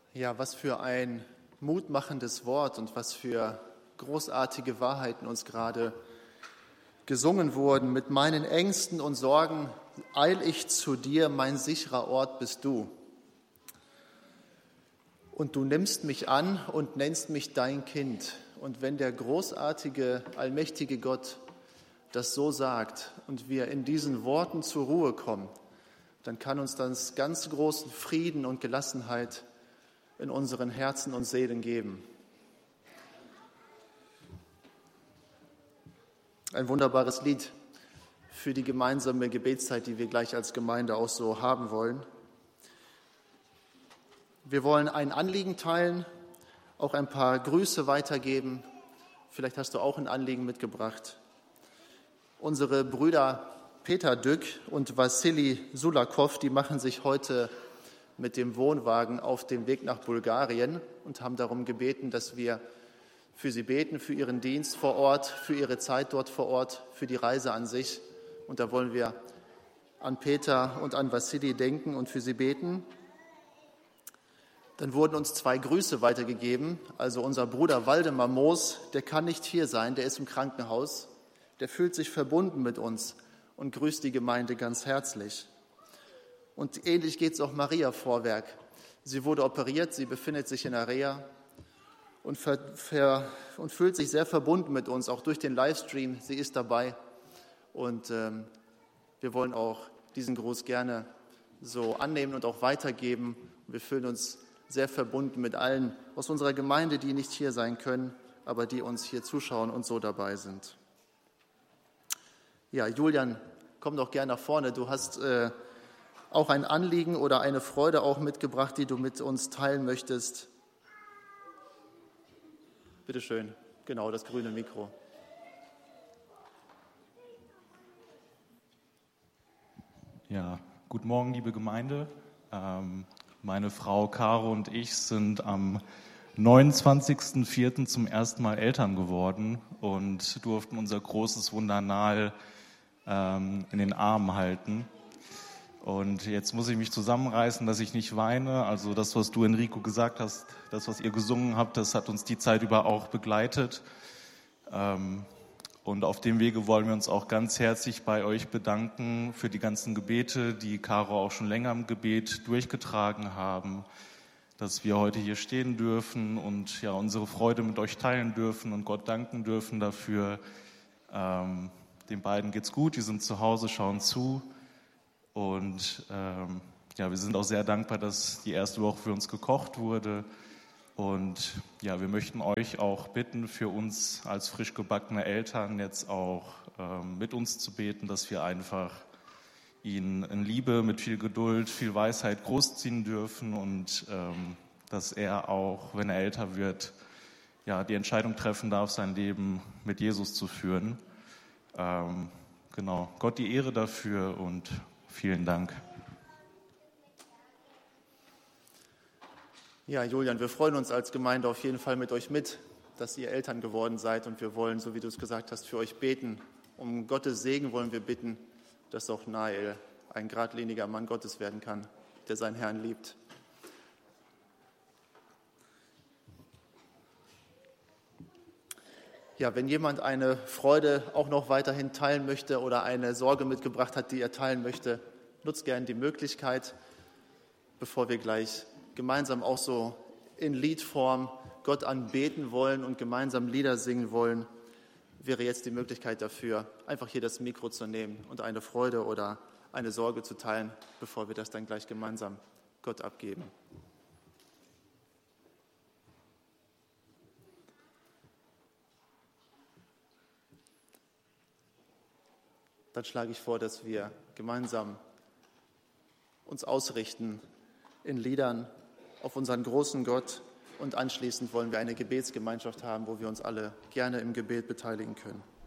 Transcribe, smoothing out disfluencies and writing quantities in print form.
Ja, was für ein mutmachendes Wort und was für großartige Wahrheiten uns gerade gesungen wurden. Mit meinen Ängsten und Sorgen eil ich zu dir, mein sicherer Ort bist du. Und du nimmst mich an und nennst mich dein Kind. Und wenn der großartige, allmächtige Gott das so sagt und wir in diesen Worten zur Ruhe kommen, dann kann uns das ganz großen Frieden und Gelassenheit in unseren Herzen und Seelen geben. Ein wunderbares Lied für die gemeinsame Gebetszeit, die wir gleich als Gemeinde auch so haben wollen. Wir wollen ein Anliegen teilen, auch ein paar Grüße weitergeben. Vielleicht hast du auch ein Anliegen mitgebracht. Unsere Brüder Peter Dück und Wassili Sulakow, die machen sich heute mit dem Wohnwagen auf dem Weg nach Bulgarien und haben darum gebeten, dass wir für sie beten, für ihren Dienst vor Ort, für ihre Zeit dort vor Ort, für die Reise an sich. Und da wollen wir an Peter und an Wassili denken und für sie beten. Dann wurden uns 2 Grüße weitergegeben. Also unser Bruder Waldemar Moos, der kann nicht hier sein, der ist im Krankenhaus. Der fühlt sich verbunden mit uns und grüßt die Gemeinde ganz herzlich. Und ähnlich geht es auch Maria Vorwerk. Sie wurde operiert, sie befindet sich in der Reha und fühlt sich sehr verbunden mit uns, auch durch den Livestream. Sie ist dabei und wir wollen auch diesen Gruß gerne so annehmen und auch weitergeben. Wir fühlen uns sehr verbunden mit allen aus unserer Gemeinde, die nicht hier sein können, aber die uns hier zuschauen und so dabei sind. Ja, Julian, komm doch gerne nach vorne. Du hast auch ein Anliegen oder eine Freude auch mitgebracht, die du mit uns teilen möchtest. Bitte schön, genau, das grüne Mikro. Ja, guten Morgen, liebe Gemeinde. Meine Frau Caro und ich sind am 29.04. zum ersten Mal Eltern geworden und durften unser großes Wunder Nahl in den Armen halten. Und jetzt muss ich mich zusammenreißen, dass ich nicht weine. Also das, was du, Enrico, gesagt hast, das, was ihr gesungen habt, das hat uns die Zeit über auch begleitet. Und auf dem Wege wollen wir uns auch ganz herzlich bei euch bedanken für die ganzen Gebete, die Caro auch schon länger im Gebet durchgetragen haben, dass wir heute hier stehen dürfen und ja unsere Freude mit euch teilen dürfen und Gott danken dürfen dafür. Den beiden geht's gut, die sind zu Hause, schauen zu. Und wir sind auch sehr dankbar, dass die erste Woche für uns gekocht wurde. Und ja, wir möchten euch auch bitten, für uns als frisch gebackene Eltern jetzt auch mit uns zu beten, dass wir einfach ihn in Liebe, mit viel Geduld, viel Weisheit großziehen dürfen und dass er auch, wenn er älter wird, ja, die Entscheidung treffen darf, sein Leben mit Jesus zu führen. Genau, Gott die Ehre dafür und vielen Dank. Ja, Julian, wir freuen uns als Gemeinde auf jeden Fall mit euch mit, dass ihr Eltern geworden seid und wir wollen, so wie du es gesagt hast, für euch beten. Um Gottes Segen wollen wir bitten, dass auch Nael ein geradliniger Mann Gottes werden kann, der seinen Herrn liebt. Ja, wenn jemand eine Freude auch noch weiterhin teilen möchte oder eine Sorge mitgebracht hat, die er teilen möchte, nutzt gerne die Möglichkeit, bevor wir gleich gemeinsam auch so in Liedform Gott anbeten wollen und gemeinsam Lieder singen wollen, wäre jetzt die Möglichkeit dafür, einfach hier das Mikro zu nehmen und eine Freude oder eine Sorge zu teilen, bevor wir das dann gleich gemeinsam Gott abgeben. Dann schlage ich vor, dass wir gemeinsam uns ausrichten in Liedern auf unseren großen Gott und anschließend wollen wir eine Gebetsgemeinschaft haben, wo wir uns alle gerne im Gebet beteiligen können.